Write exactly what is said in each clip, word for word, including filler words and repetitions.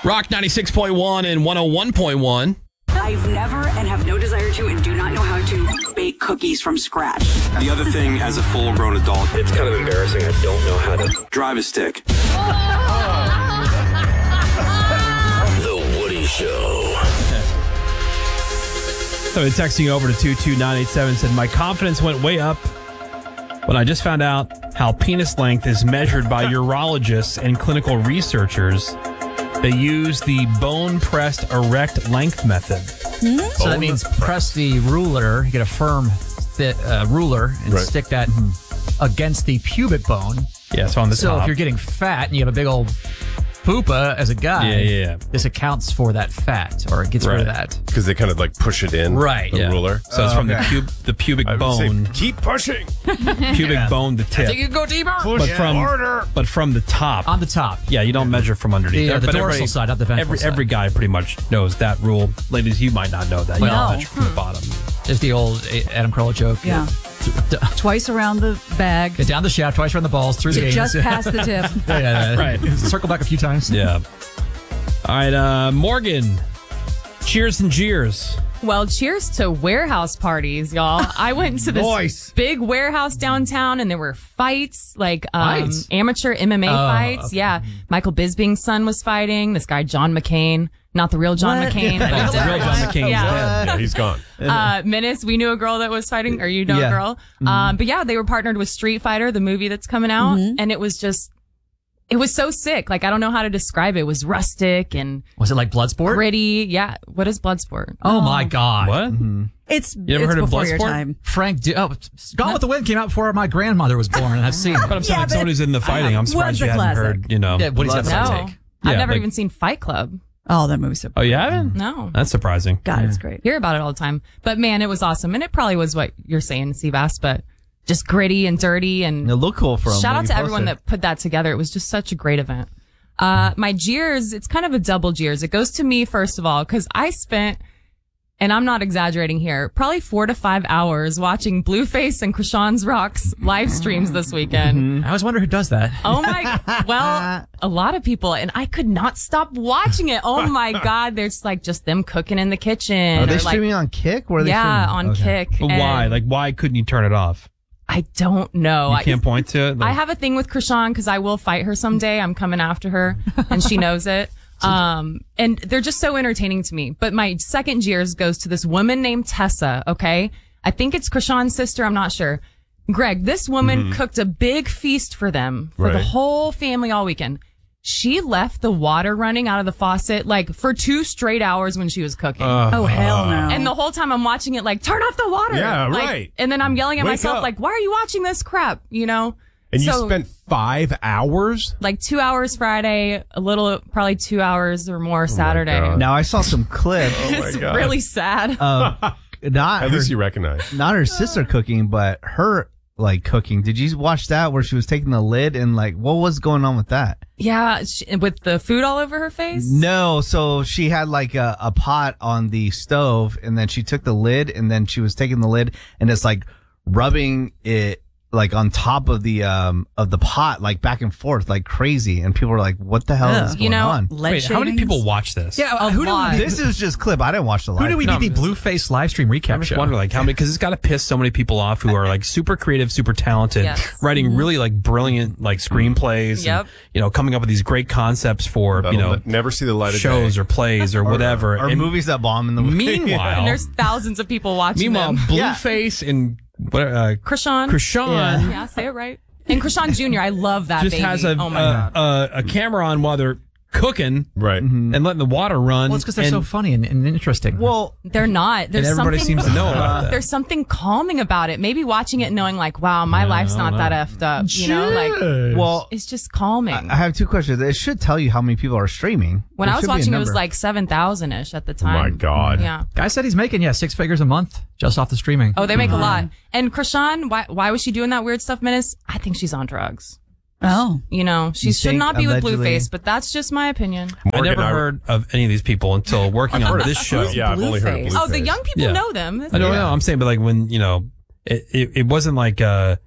Rock ninety-six point one and one oh one point one. I've never and have no desire to and do not know how to bake cookies from scratch. The other thing, as a full-grown adult, it's kind of embarrassing. I don't know how to drive a stick. The Woody Show. So texting over to two two nine eight seven said, my confidence went way up when I just found out how penis length is measured by urologists and clinical researchers. They use the bone-pressed erect length method. Mm-hmm. So that means press the ruler, get a firm th- uh, ruler, and Right. stick that against the pubic bone. Yeah, so on the so top. if you're getting fat and you have a big old poopa as a guy, Yeah, yeah, yeah. this accounts for that fat, or it gets rid of Right. that. Because they kind of like push it in. Right, The yeah. ruler. So it's Oh, from okay. the, pub- the pubic I would say, bone, keep pushing. pubic Yeah. bone to tip. You can go deeper. But from, but from the top. On the top. Yeah, you don't measure from underneath. The, uh, the But dorsal everybody- side, not the ventral Every, side. every guy pretty much knows that rule. Ladies, you might not know that. You No. don't measure from the bottom. Just the old Adam Carolla joke. Yeah. D- Twice around the bag. Get down the shaft, twice around the balls, through the games. Just past the tip. yeah, yeah, yeah. Right. Circle back a few times. Yeah. All right, uh, Morgan. Cheers and jeers. Well, cheers to warehouse parties, y'all. I went to this Nice. big warehouse downtown and there were fights, like um, Fights? amateur M M A Oh, fights. okay. Yeah. Michael Bisping's son was fighting. This guy, John McCain. Not the real John What? McCain. The but real John McCain's Yeah. dead. Yeah, he's gone. Uh, Menace, we knew a girl that was fighting, or you know Yeah. a girl. Um, but yeah, they were partnered with Street Fighter, the movie that's coming out. And it was just, it was so sick. Like, I don't know how to describe it. It was rustic and Was it like Bloodsport? gritty. Yeah. What is Bloodsport? Oh, my God. What? It's, You ever it's heard of before your Bloodsport? time. Frank, D- oh, Gone with the Wind came out before my grandmother was born, and I've seen it. But I'm saying, Yeah, like, but someone who's in the fighting, I'm surprised was you a haven't classic. heard, you know. Yeah, what is that No. for take? I've Yeah, never like- even seen Fight Club. Oh, that movie's so Oh, you haven't? No. That's surprising. God, it's great. Hear about it all the time. But man, it was awesome. And it probably was what you're saying, Seabass, but just gritty and dirty. And It looked cool for him. shout when out you to everyone posted. that put that together. It was just such a great event. Uh, my jeers, it's kind of a double jeers. It goes to me, first of all, because I spent, and I'm not exaggerating here, probably four to five hours watching Blueface and Krishan's Rocks live streams this weekend. I always wonder who does that. Oh my, well, a lot of people, and I could not stop watching it. Oh my God, there's like just them cooking in the kitchen. Are they or like, streaming on Kick? Where are they yeah, streaming? on Okay. Kick. But And why? Like, why couldn't you turn it off? I don't know. You I, can't point to it? I Like, have a thing with Krishan because I will fight her someday. I'm coming after her, and she knows it. Um, and they're just so entertaining to me. But my second jeers goes to this woman named Tessa. Okay, I think it's Krishan's sister. I'm not sure. Greg, this woman cooked a big feast for them for the Right. whole family all weekend. She left the water running out of the faucet like for two straight hours when she was cooking. Oh, hell no. And the whole time I'm watching it like, turn off the water. Yeah, Like, right. And then I'm yelling at Wake myself up. like, why are you watching this crap? You know? And you So, spent five hours? like two hours Friday, a little, probably two hours or more Saturday. God. Now I saw some clips my It's God. really sad. of not At her, least you recognize. not her sister cooking, but her like cooking. Did you watch that where she was taking the lid and like what was going on with that? yeah. She, with the food all over her face. No, so she had like a, a pot on the stove and then she took the lid and then she was taking the lid and it's like rubbing it like on top of the um of the pot like back and forth like crazy and people were like what the hell Yeah. is going You know, on? Lead wait, how many shavings? people watch this? Yeah, A who do lot. we, This is just clip. I didn't watch the live. who do we No, need the Blueface live stream recap I'm just show? wondering, like, how many, because it's got to piss so many people off who are, like, super creative, super talented, Yes. writing really, like, brilliant, like, screenplays. Yep. And, you know, coming up with these great concepts for, That'll you know, ne- never see the light of shows day. or plays or whatever. or And movies that bomb in the movie. Meanwhile, And there's thousands of people watching meanwhile, them. Blueface and, what, uh, Krishan. Krishan Yeah, say it right. And Krishan Junior, I love that just baby. has a, oh my a, God. a, a camera on while they're cooking Right. and letting the water run. Well, it's because they're and, so funny and, and interesting. Well, They're not. There's and everybody something, seems to know about that. There's something calming about it. Maybe watching it and knowing like, wow, my life's not that effed up. You know, like well, it's just calming. I have two questions. It should tell you how many people are streaming. when There I was should be a watching, it was number. like seven thousand ish at the Oh time. my God. Yeah. Guy said he's making, yeah, six figures a month just off the streaming. Oh, they make a lot. And Krishan, why why was she doing that weird stuff, Menace? I think she's on drugs. Oh. You know, she You should think not be with allegedly- Blueface, but that's just my opinion. I never heard of any of these people until working on this show. Yeah, I've only heard of Blueface? Blueface. Oh, the young people Yeah. know them. I don't know. I'm saying, but like when, you know, it, it, it wasn't like, uh,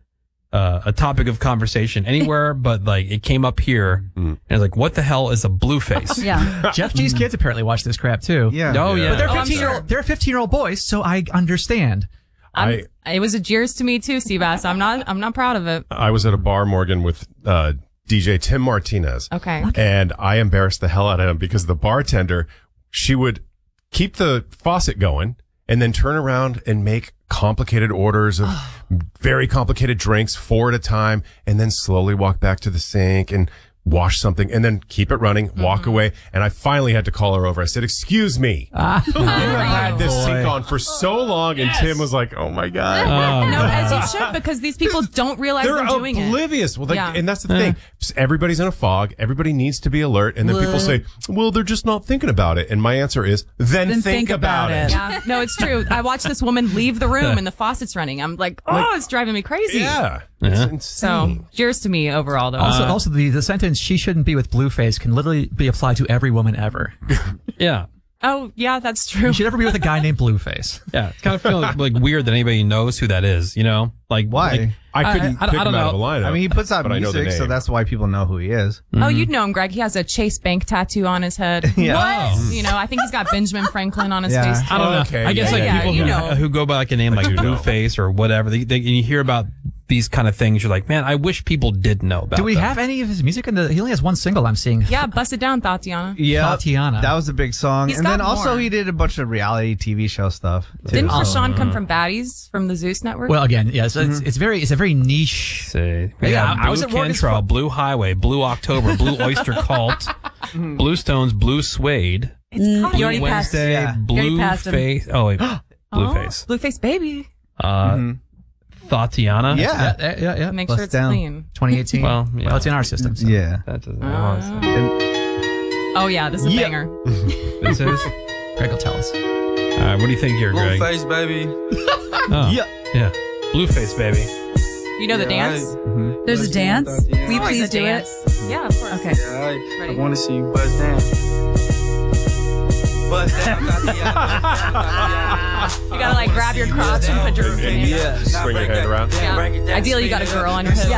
uh, a topic of conversation anywhere, but like it came up here, and it's like, what the hell is a blue face? Yeah. Jeff G's kids apparently watch this crap too. Yeah. Oh yeah. But they're Oh, I'm fifteen year sure. old. They're fifteen year old boys, so I understand. I'm, it was a jeers to me too, Seabass. I'm not. I'm not proud of it. I was at a bar, Morgan, with uh, D J Tim Martinez. Okay. And I embarrassed the hell out of him because the bartender, she would keep the faucet going and then turn around and make complicated orders of very complicated drinks, four at a time, and then slowly walk back to the sink and wash something and then keep it running, walk Mm-hmm. away. And I finally had to call her over. I said, excuse me. Ah. You have had this Boy. sink on for so long. And Tim was like, oh my God. Oh, No, as you should, because these people don't realize they're, They're doing it. oblivious. Well, like, Yeah. and that's the thing. Everybody's in a fog. Everybody needs to be alert. And then people say, well, they're just not thinking about it. And my answer is, then, Then think, think about, about it. it. Yeah, no, it's true. I watched this woman leave the room and the faucet's running. I'm like, oh, it's driving me crazy. Yeah. Yeah. It's insane. So, cheers to me overall, though. Also, also the, the sentence "she shouldn't be with Blueface" can literally be applied to every woman ever. Yeah. oh, yeah, that's true. You should never be with a guy named Blueface. Yeah. It's kind of feel like, like weird that anybody knows who that is, you know? Like, Why? like, I couldn't I- I pick don't him out of a know. lineup. I mean, he puts out but I know the music, so name. that's why people know who he is. Oh, you'd know him, Greg. He has a Chase Bank tattoo on his head. Yeah. What? You know, I think he's got Benjamin Franklin on his Yeah. face. I don't know. Okay, I guess yeah, like yeah, people you who, know. who go by like a name like do know. Blueface or whatever, they, they, and you hear about these kind of things, you're like, man, I wish people did know about Do we them. have any of his music in the? He only has one single I'm seeing. Yeah, bust it down, Tatiana. Yeah, Tatiana. that was a big song. He's and then got also more. he did a bunch of reality T V show stuff. Too. Didn't Oh. Krishan come from Baddies from the Zeus Network? Well, again, yes, it's, it's very, it's a very niche. Say, we Yeah, have I Blue was at Morgan's Cantrell, fu- Blue Highway, Blue October, Blue Oyster Cult, Blue Stones, Blue Suede, it's You Blue already passed- Wednesday, yeah. You already Blue passed him. Face. Oh wait, Blue Face. Blueface Baby. Uh, Tatiana. Yeah. Yeah, yeah, yeah. Make Bust sure it's down. clean. twenty eighteen. Well, yeah. well, it's in our system. So. Yeah. That doesn't. Uh, oh, yeah, this is a Yeah. banger. This is. Greg will tell us. All right, what do you think here, Greg? Face, baby. Oh, Yeah. yeah. Blueface, baby. You know the dance? There's a dance. Will you Oh, please it's a do dance. it? Yeah, of course. Okay. I, Ready? I want to see you buzz down. Buzz down, You gotta like grab your crotch and put your Yeah. Swing your hand around. Yeah. Ideally, you got a girl on your hip.